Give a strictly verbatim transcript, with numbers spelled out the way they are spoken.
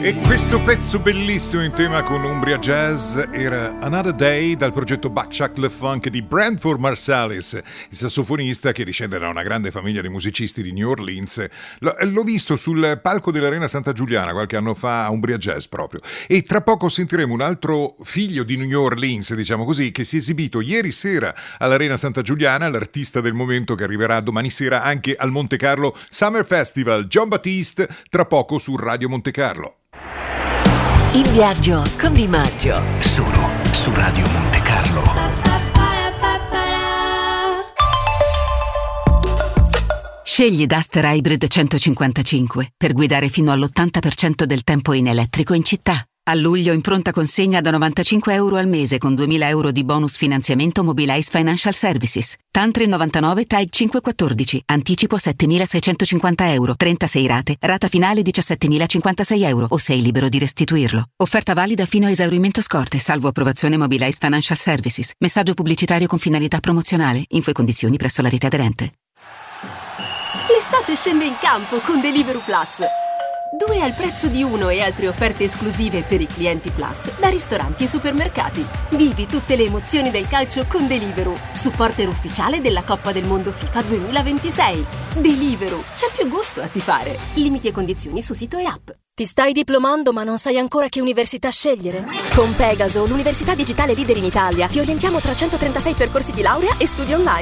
E questo pezzo bellissimo in tema con Umbria Jazz era Another Day dal progetto Buckshot Le Funk di Branford Marsalis, il sassofonista che discende da una grande famiglia di musicisti di New Orleans. L- l'ho visto sul palco dell'Arena Santa Giuliana qualche anno fa a Umbria Jazz proprio. E tra poco sentiremo un altro figlio di New Orleans, diciamo così, che si è esibito ieri sera all'Arena Santa Giuliana, l'artista del momento che arriverà domani sera anche al Monte Carlo Summer Festival, Jon Batiste, tra poco su Radio Monte Carlo. In viaggio con Di Maggio. Solo su Radio Monte Carlo. Scegli Duster Hybrid centocinquantacinque per guidare fino all'ottanta per cento del tempo in elettrico in città. A luglio in pronta consegna da novantacinque euro al mese con duemila euro di bonus finanziamento Mobilize Financial Services. Tantri novantanove T A I cinquecentoquattordici. Anticipo settemilaseicentocinquanta euro. trentasei rate. Rata finale diciassettemilacinquantasei euro o sei libero di restituirlo. Offerta valida fino a esaurimento scorte, salvo approvazione Mobilize Financial Services. Messaggio pubblicitario con finalità promozionale. Info e condizioni presso la rete aderente. L'estate scende in campo con Deliveroo Plus. Due al prezzo di uno e altre offerte esclusive per i clienti Plus da ristoranti e supermercati. Vivi tutte le emozioni del calcio con Deliveroo, supporter ufficiale della Coppa del Mondo FIFA duemilaventisei. Deliveroo, c'è più gusto a tifare. Limiti e condizioni su sito e app. Ti stai diplomando ma non sai ancora che università scegliere? Con Pegaso, l'università digitale leader in Italia, ti orientiamo tra centotrentasei percorsi di laurea e studi online.